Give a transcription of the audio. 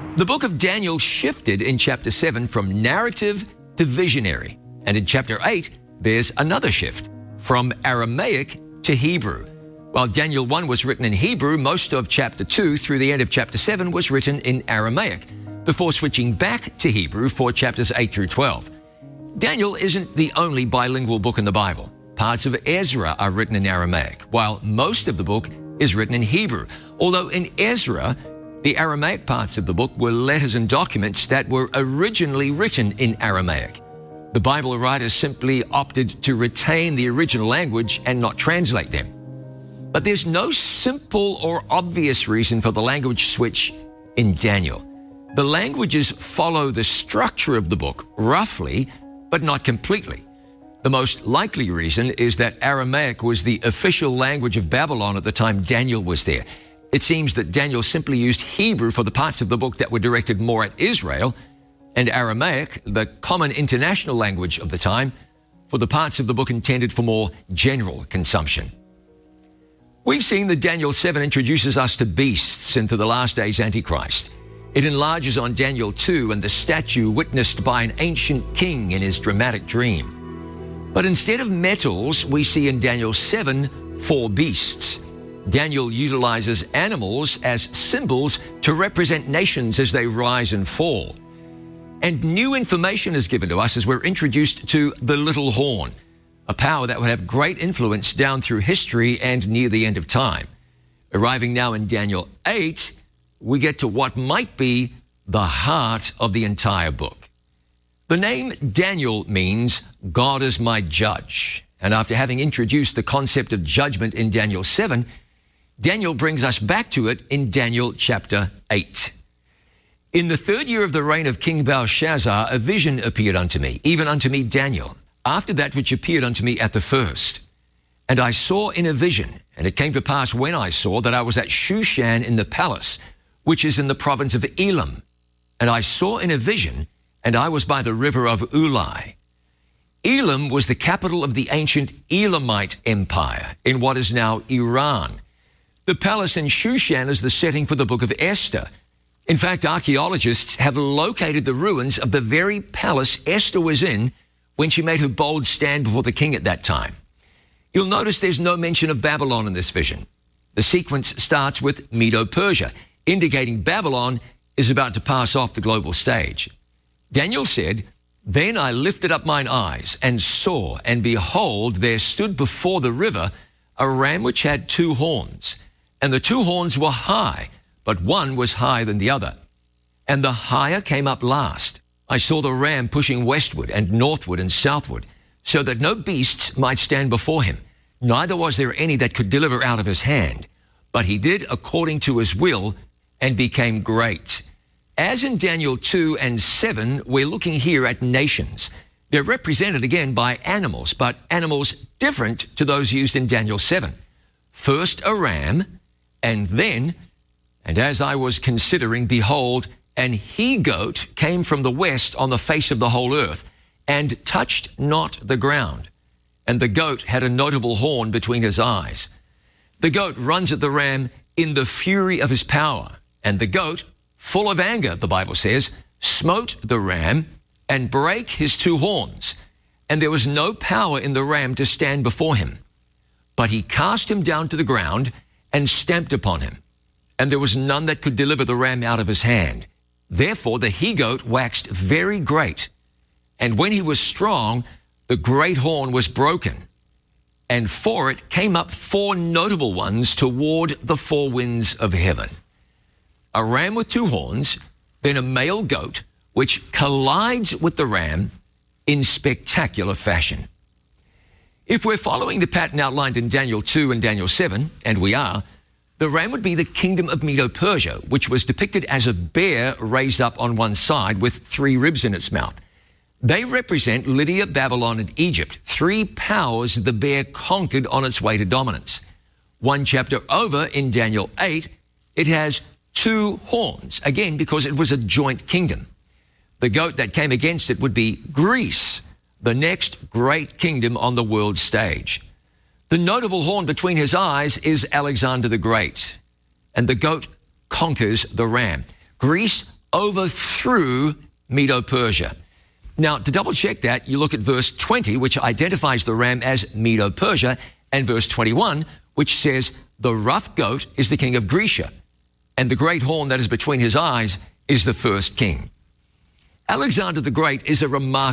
The book of Daniel shifted in chapter 7 from narrative to visionary. And in chapter 8, there's another shift from Aramaic to Hebrew. While Daniel 1 was written in Hebrew, most of chapter 2 through the end of chapter 7 was written in Aramaic, before switching back to Hebrew for chapters 8 through 12. Daniel isn't the only bilingual book in the Bible. Parts of Ezra are written in Aramaic, while most of the book is written in Hebrew. Although in Ezra, the Aramaic parts of the book were letters and documents that were originally written in Aramaic. The Bible writers simply opted to retain the original language and not translate them. But there's no simple or obvious reason for the language switch in Daniel. The languages follow the structure of the book, roughly, but not completely. The most likely reason is that Aramaic was the official language of Babylon at the time Daniel was there. It seems that Daniel simply used Hebrew for the parts of the book that were directed more at Israel, and Aramaic, the common international language of the time, for the parts of the book intended for more general consumption. We've seen that Daniel 7 introduces us to beasts and to the last days Antichrist. It enlarges on Daniel 2 and the statue witnessed by an ancient king in his dramatic dream. But instead of metals, we see in Daniel 7 4 beasts. Daniel utilizes animals as symbols to represent nations as they rise and fall. And new information is given to us as we're introduced to the little horn, a power that would have great influence down through history and near the end of time. Arriving now in Daniel 8, we get to what might be the heart of the entire book. The name Daniel means God is my judge. And after having introduced the concept of judgment in Daniel 7, Daniel brings us back to it in Daniel chapter 8. In the 3rd year of the reign of King Belshazzar, a vision appeared unto me, even unto me Daniel, after that which appeared unto me at the first. And I saw in a vision, and it came to pass when I saw that I was at Shushan in the palace, which is in the province of Elam. And I saw in a vision, and I was by the river of Ulai. Elam was the capital of the ancient Elamite Empire in what is now Iran. The palace in Shushan is the setting for the book of Esther. In fact, archaeologists have located the ruins of the very palace Esther was in when she made her bold stand before the king at that time. You'll notice there's no mention of Babylon in this vision. The sequence starts with Medo-Persia, indicating Babylon is about to pass off the global stage. Daniel said, Then I lifted up mine eyes and saw, and behold, there stood before the river a ram which had 2 horns. And the 2 horns were high, but one was higher than the other. And the higher came up last. I saw the ram pushing westward and northward and southward, so that no beasts might stand before him, neither was there any that could deliver out of his hand. But he did according to his will, and became great. As in Daniel 2 and 7, we're looking here at nations. They're represented again by animals, but animals different to those used in Daniel 7. First a ram, and then, and as I was considering, behold, an he-goat came from the west on the face of the whole earth, and touched not the ground. And the goat had a notable horn between his eyes. The goat runs at the ram in the fury of his power, and the goat, full of anger, the Bible says, smote the ram and brake his 2 horns, and there was no power in the ram to stand before him. But he cast him down to the ground and stamped upon him, and there was none that could deliver the ram out of his hand. Therefore the he-goat waxed very great, and when he was strong, the great horn was broken, and for it came up 4 notable ones toward the 4 winds of heaven. A ram with 2 horns, then a male goat, which collides with the ram in spectacular fashion. If we're following the pattern outlined in Daniel 2 and Daniel 7, and we are, the ram would be the kingdom of Medo-Persia, which was depicted as a bear raised up on one side with 3 ribs in its mouth. They represent Lydia, Babylon, and Egypt, 3 powers the bear conquered on its way to dominance. 1 chapter over in Daniel 8, it has 2 horns, again because it was a joint kingdom. The goat that came against it would be Greece, the next great kingdom on the world stage. The notable horn between his eyes is Alexander the Great, and the goat conquers the ram. Greece overthrew Medo-Persia. Now, to double check that, you look at verse 20, which identifies the ram as Medo-Persia, and verse 21, which says, the rough goat is the king of Grecia, and the great horn that is between his eyes is the first king. Alexander the Great is a remarkable